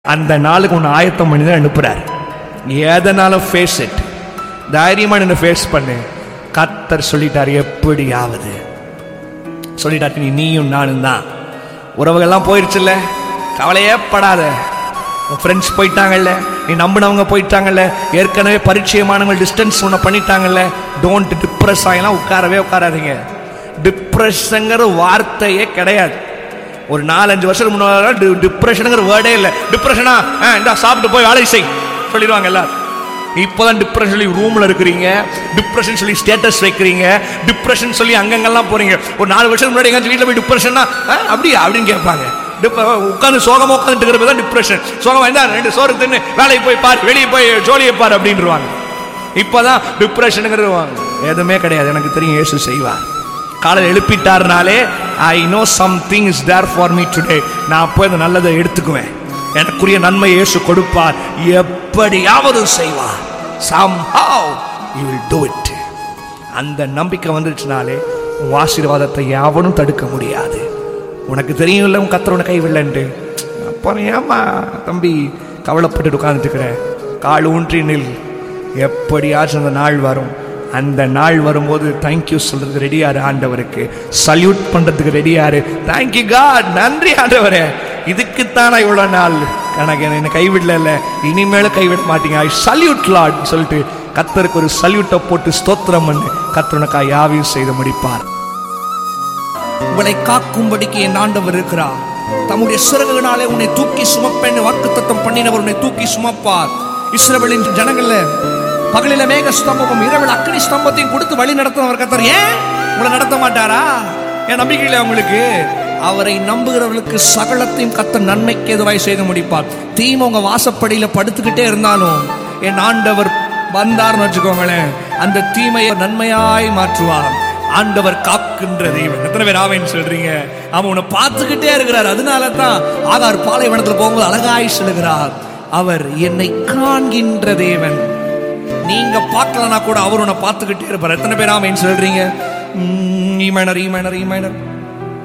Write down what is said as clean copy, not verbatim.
அந்த நாளுக்கு ஒன்று ஆயத்தம் பண்ணி தான் அனுப்புறார். எதனாலும் ஃபேஸ் இட், தைரியமா நின்று ஃபேஸ் பண்ணு. கர்த்தர் சொல்லிட்டார், எப்படியாவது சொல்லிட்டாரு, நீயும் நானும் தான். உறவுகள்லாம் போயிடுச்சுல்ல, கவலையே படாத. ஃப்ரெண்ட்ஸ் போயிட்டாங்கல்ல, நீ நம்பினவங்க போயிட்டாங்கல்ல, ஏற்கனவே பரிச்சயமானவங்க டிஸ்டன்ஸ் ஒன்று பண்ணிட்டாங்கல்ல. டோன்ட் டிப்ரெஸ் ஆகலாம், உட்காராதீங்க. டிப்ரெஷனுங்கிற வார்த்தையே கிடையாது. ஒரு 4-5 வருஷத்துக்கு முன்னாடி டிப்ரெஷனுங்கிற வேர்டே இல்லை. டிப்ரெஷனா இந்த சாப்பிட்டு போய் வேலை செய் சொல்லிடுவாங்க எல்லாரும். இப்போதான் டிப்ரெஷன் சொல்லி ரூம்ல இருக்கிறீங்க, டிப்ரெஷன் சொல்லி ஸ்டேட்டஸ் வைக்கிறீங்க, டிப்ரெஷன் சொல்லி அங்கங்கெல்லாம் போறீங்க. ஒரு 4 வருஷத்துக்கு முன்னாடி எங்க வீட்டில் போய் டிப்ரெஷனா அப்படியா அப்படின்னு கேட்பாங்க. உட்காந்து சோகமா உட்காந்துட்டு இருக்கிறது தான் டிப்ரெஷன். சோகமா இருந்தா 2 சோறு தின்னு வேலைக்கு போய் பாரு, வெளியே போய் ஜோலியை பாரு அப்படின்றாங்க. இப்பதான் டிப்ரெஷனுங்கிறது எதுவுமே கிடையாது. எனக்கு தெரியும், இயேசு செய்வார். காலையில் எழுப்பிட்டாருனாலே I know something is there for me today. நான் போய் அந்த நல்லதை எடுத்துக்குவேன், எனக்குரிய நன்மை இயேசு கொடுப்பார், எப்படியாவது செய்வார். somehow you will do it. அந்த நம்பிக்கை வந்துருச்சுனாலே உன் ஆசீர்வாதத்தை யாவனும் தடுக்க முடியாது. உனக்கு தெரியும் இல்லை உன் கர்த்தர் உன்னை கைவிடலன்ட்டு. அப்புறம் ஏமா தம்பி கவலைப்பட்டு உட்கார்ந்துட்டு இருக்கிற? கால் ஊன்றி நில். எப்படியாச்சும் அந்த நாள் வரும். அந்த நாள் வரும்போது தேங்க்யூ சொல்றதுக்கு ரெடியாரு, ஆண்டவருக்கு சல்யூட் பண்றதுக்கு ரெடியாரு. தேங்க்யூ காட், நன்றி ஆண்டவரே, இதுக்குத்தானா இவ்வளவு நாள் எனக்கு என்ன கைவிடல, இனிமேலும் கைவிட மாட்டீங்க, ஐ சல்யூட் லார்ட் சொல்லிட்டு கர்த்தருக்கு ஒரு சல்யூட்டை போட்டு ஸ்தோத்திரம் பண்ணு. கர்த்தர் உனக்கு யாவையும் செய்து முடிப்பார். உங்களை காக்கும்படிக்கு என் ஆண்டவர் இருக்கிறார். தம்முடைய சிறகுனாலே உன்னை தூக்கி சுமப்பேன்னு வாக்குத்தத்தம் பண்ணினவர் உன்னை தூக்கி சுமப்பார். இஸ்ரவேலின் ஜனங்கள்ல பகலில மேக ஸ்தம்பமும் இரவில் அக்னி ஸ்தம்பத்தையும் கொடுத்து வழி நடத்தினவர் கர்த்தர். ஏன் உங்களை நடத்த மாட்டாரா? என் நம்பிக்கை இல்லை உங்களுக்கு? அவரை நம்புகிறவர்களுக்கு சகலத்தையும் கர்த்தர் நன்மைக்கு எதுவாய் செய்து முடிப்பார். தீமை உங்க வாசப்படியில படுத்துக்கிட்டே இருந்தாலும் என் ஆண்டவர் வந்தார்னு வச்சுக்கோங்களேன், அந்த தீமையை நன்மையாய் மாற்றுவார். ஆண்டவர் காக்கின்ற தெய்வம். எத்தனை பேர் ஆவேன்னு சொல்றீங்க? அவன் உன்னை பார்த்துக்கிட்டே இருக்கிறார். அதனால தான் ஆகார் பாலைவனத்தில் போகும்போது அழகாய் சொல்லுகிறார், அவர் என்னை காண்கின்ற தேவன். நீங்க பார்க்கலனா கூட அவர் உன்னை பார்த்துக்கிட்டே இருப்பார். எத்தனை பேர் ஆவேன்னு சொல்றீங்க? ஈ மைனர்